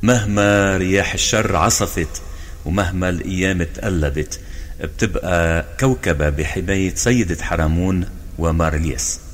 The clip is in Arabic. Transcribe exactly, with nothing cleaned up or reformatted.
مهما رياح الشر عصفت ومهما الأيام تقلبت، بتبقى كوكبة بحماية سيدة حرمون ومار الياس.